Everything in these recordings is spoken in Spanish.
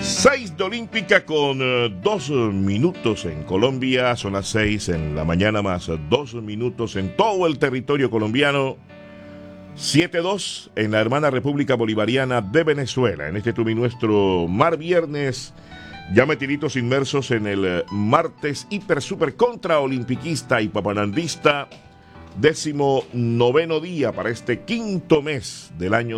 6 de Olímpica con 2 minutos en Colombia. Son las 6 en la mañana más 2 minutos en todo el territorio colombiano. 7:02 en la hermana República Bolivariana de Venezuela. En este nuestro mar viernes, ya metiditos inmersos en el martes hiper super contra olimpiquista y papanandista. 19º día para este quinto mes del año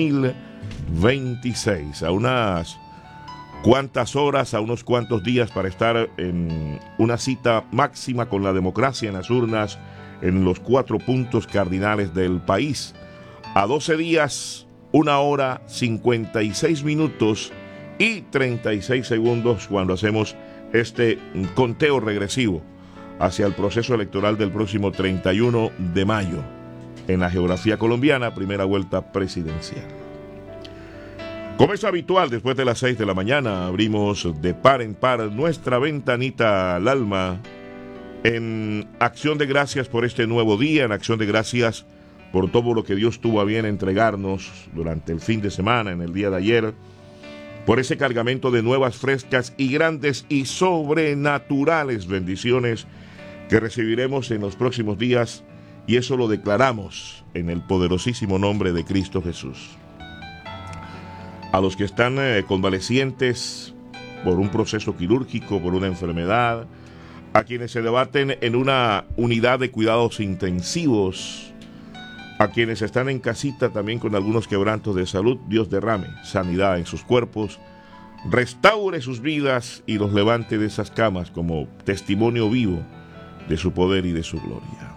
2026. A unas cuantas horas, a unos cuantos días para estar en una cita máxima con la democracia en las urnas en los 4 puntos cardinales del país. A 12 días, 1 hora, 56 minutos y 36 segundos cuando hacemos este conteo regresivo hacia el proceso electoral del próximo 31 de mayo. En la geografía colombiana, primera vuelta presidencial. Como es habitual, después de las 6 de la mañana, abrimos de par en par nuestra ventanita al alma en acción de gracias por este nuevo día, en acción de gracias por todo lo que Dios tuvo a bien entregarnos durante el fin de semana, en el día de ayer, por ese cargamento de nuevas, frescas y grandes y sobrenaturales bendiciones que recibiremos en los próximos días, y eso lo declaramos en el poderosísimo nombre de Cristo Jesús. A los que están convalecientes por un proceso quirúrgico, por una enfermedad, a quienes se debaten en una unidad de cuidados intensivos, a quienes están en casita también con algunos quebrantos de salud, Dios derrame sanidad en sus cuerpos, restaure sus vidas y los levante de esas camas como testimonio vivo de su poder y de su gloria.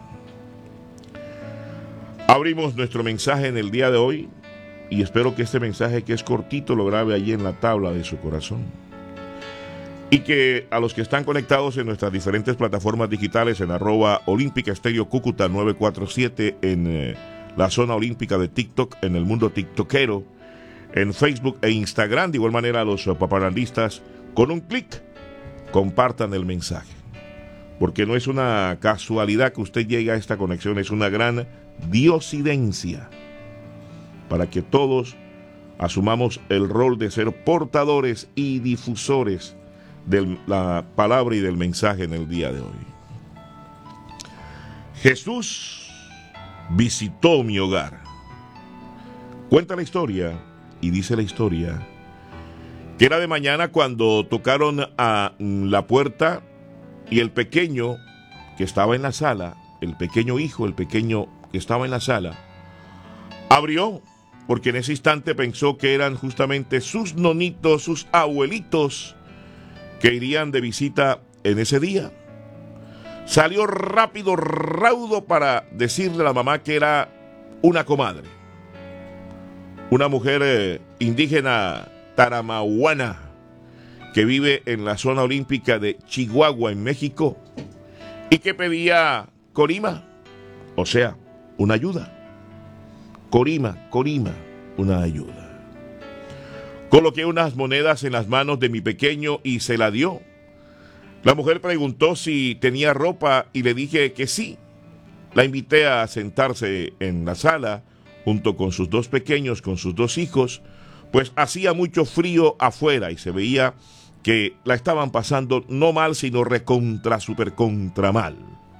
Abrimos nuestro mensaje en el día de hoy y espero que este mensaje, que es cortito, lo grabe allí en la tabla de su corazón. Y que a los que están conectados en nuestras diferentes plataformas digitales, en @Olímpica Estéreo Cúcuta 947, en la zona olímpica de TikTok, en el mundo tiktokero, en Facebook e Instagram, de igual manera a los paparandistas, con un clic, compartan el mensaje. Porque no es una casualidad que usted llegue a esta conexión, es una gran diosidencia para que todos asumamos el rol de ser portadores y difusores de la palabra y del mensaje en el día de hoy. Jesús visitó mi hogar. Cuenta la historia, y dice la historia, que era de mañana cuando tocaron a la puerta y el pequeño que estaba en la sala, el pequeño hijo, el pequeño que estaba en la sala, abrió, porque en ese instante pensó que eran justamente sus nonitos, sus abuelitos, que irían de visita en ese día. Salió rápido, raudo, para decirle a la mamá que era una comadre, una mujer indígena taramahuana que vive en la zona olímpica de Chihuahua, en México, y que pedía corima, o sea, una ayuda. Corima, una ayuda. Coloqué unas monedas en las manos de mi pequeño y se la dio. La mujer preguntó si tenía ropa y le dije que sí. La invité a sentarse en la sala junto con sus 2 pequeños, con sus 2 hijos, pues hacía mucho frío afuera y se veía que la estaban pasando no mal, sino recontra, super contra mal.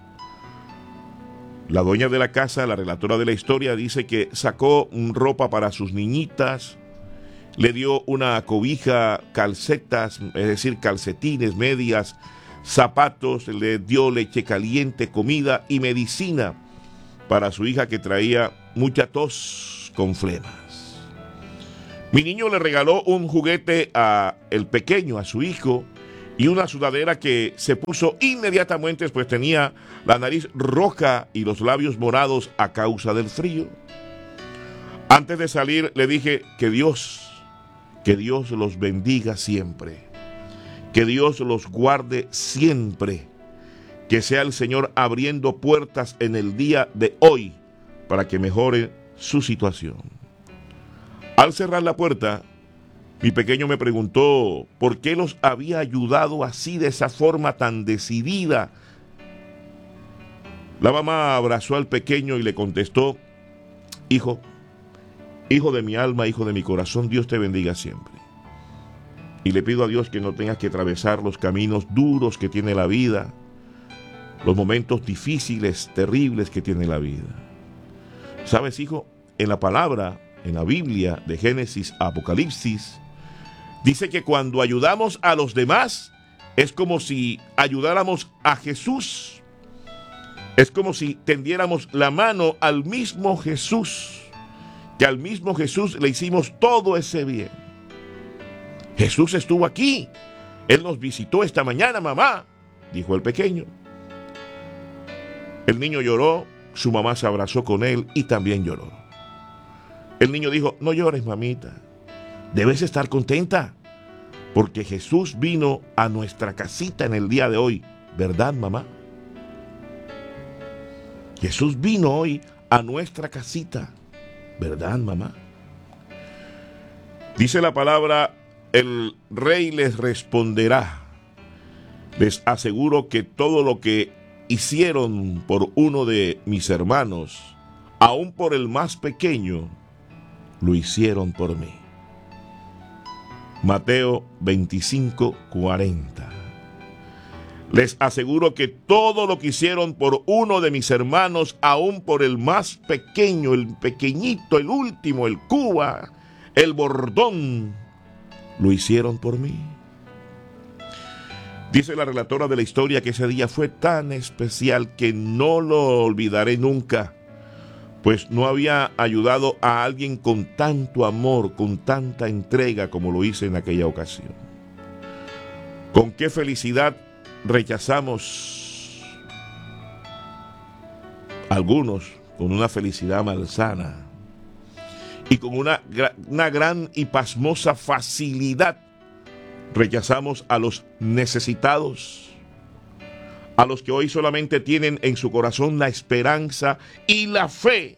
La dueña de la casa, la relatora de la historia, dice que sacó ropa para sus niñitas, le dio una cobija, calcetas, es decir, calcetines, medias, zapatos, le dio leche caliente, comida y medicina para su hija que traía mucha tos con flemas. Mi niño le regaló un juguete a el pequeño, a su hijo, y una sudadera que se puso inmediatamente, pues tenía la nariz roja y los labios morados a causa del frío. Antes de salir le dije que Dios los bendiga siempre, que Dios los guarde siempre, que sea el Señor abriendo puertas en el día de hoy para que mejore su situación. Al cerrar la puerta, mi pequeño me preguntó por qué los había ayudado así, de esa forma tan decidida. La mamá abrazó al pequeño y le contestó: hijo de mi alma, hijo de mi corazón, Dios te bendiga siempre. Y le pido a Dios que no tengas que atravesar los caminos duros que tiene la vida, los momentos difíciles, terribles que tiene la vida. ¿Sabes, hijo? En la palabra, en la Biblia, de Génesis a Apocalipsis, dice que cuando ayudamos a los demás, es como si ayudáramos a Jesús. Es como si tendiéramos la mano al mismo Jesús, que al mismo Jesús le hicimos todo ese bien. Jesús estuvo aquí. Él nos visitó esta mañana, mamá, dijo el pequeño. El niño lloró, su mamá se abrazó con él y también lloró. El niño dijo, no llores, mamita. Debes estar contenta, porque Jesús vino a nuestra casita en el día de hoy. ¿Verdad, mamá? Jesús vino hoy a nuestra casita. ¿Verdad, mamá? Dice la palabra, el rey les responderá. Les aseguro que todo lo que hicieron por uno de mis hermanos, aun por el más pequeño, lo hicieron por mí. Mateo 25:40. Les aseguro que todo lo que hicieron por uno de mis hermanos, aun por el más pequeño, el pequeñito, el último, el Cuba, el bordón, lo hicieron por mí. Dice la relatora de la historia que ese día fue tan especial que no lo olvidaré nunca, pues no había ayudado a alguien con tanto amor, con tanta entrega como lo hice en aquella ocasión. Con qué felicidad rechazamos algunos, con una felicidad malsana y con una gran y pasmosa facilidad rechazamos a los necesitados, a los que hoy solamente tienen en su corazón la esperanza y la fe.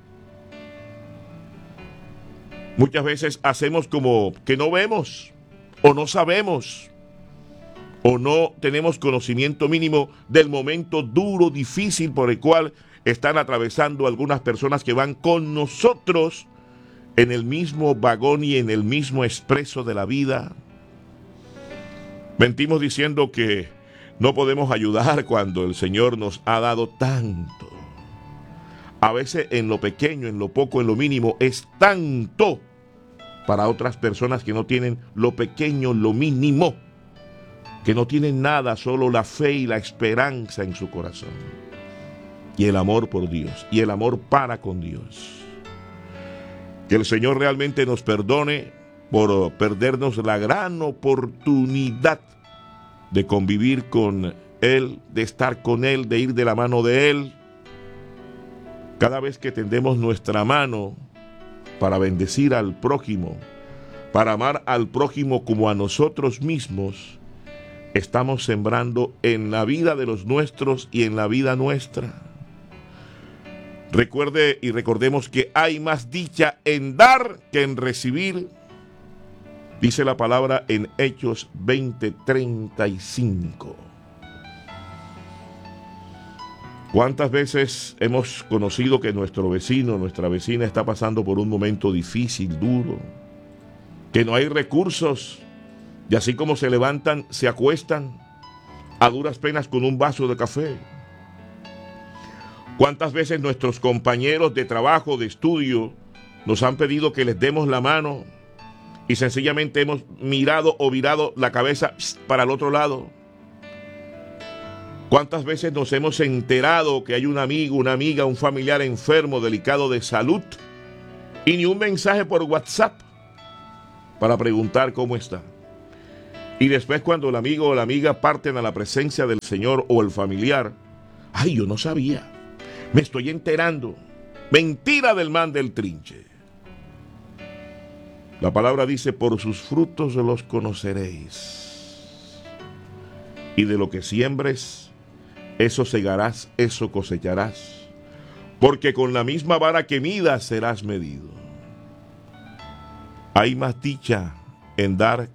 Muchas veces hacemos como que no vemos, o no sabemos, o no tenemos conocimiento mínimo del momento duro, difícil por el cual están atravesando algunas personas que van con nosotros en el mismo vagón y en el mismo expreso de la vida. Mentimos diciendo que no podemos ayudar cuando el Señor nos ha dado tanto. A veces en lo pequeño, en lo poco, en lo mínimo, es tanto para otras personas que no tienen lo pequeño, lo mínimo, que no tienen nada, solo la fe y la esperanza en su corazón. Y el amor por Dios, y el amor para con Dios. Que el Señor realmente nos perdone por perdernos la gran oportunidad de convivir con Él, de estar con Él, de ir de la mano de Él. Cada vez que tendemos nuestra mano para bendecir al prójimo, para amar al prójimo como a nosotros mismos, estamos sembrando en la vida de los nuestros y en la vida nuestra. Recuerde y recordemos que hay más dicha en dar que en recibir. Dice la palabra en Hechos 20:35. ¿Cuántas veces hemos conocido que nuestro vecino, nuestra vecina está pasando por un momento difícil, duro, que no hay recursos y así como se levantan, se acuestan a duras penas con un vaso de café? ¿Cuántas veces nuestros compañeros de trabajo, de estudio, nos han pedido que les demos la mano y sencillamente hemos mirado o virado la cabeza para el otro lado? ¿Cuántas veces nos hemos enterado que hay un amigo, una amiga, un familiar enfermo, delicado de salud, y ni un mensaje por WhatsApp para preguntar cómo está? Y después, cuando el amigo o la amiga parten a la presencia del Señor o el familiar, ¡ay, yo no sabía! Me estoy enterando. Mentira del man del trinche. La palabra dice, por sus frutos los conoceréis. Y de lo que siembres, eso segarás, eso cosecharás. Porque con la misma vara que midas serás medido. Hay más dicha en dar